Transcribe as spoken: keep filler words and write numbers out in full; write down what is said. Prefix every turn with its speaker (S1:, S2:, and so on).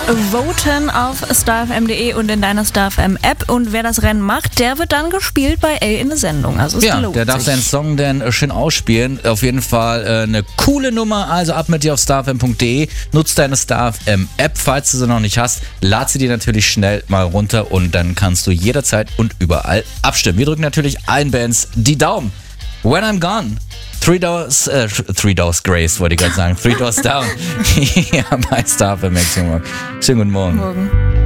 S1: voten auf starfm punkt de und in deiner StarFM-App. Und wer das Rennen macht, der wird dann gespielt bei Elle in der Sendung. Also es
S2: ja,
S1: lohnt
S2: der darf
S1: sich.
S2: seinen Song dann schön ausspielen. Auf jeden Fall äh, eine coole Nummer. Also ab mit dir auf starfm punkt de. Nutz deine StarFM-App, falls du sie noch nicht hast. Lad sie dir natürlich schnell mal runter und dann kannst du jederzeit und überall abstimmen. Wir drücken natürlich allen Bands die Daumen. When I'm Gone. Three Doors, äh, Three Doors Grace, wollte ich gerade sagen. Three Doors Down. Ja, bei StarFM. Schönen guten Morgen.
S1: Morgen.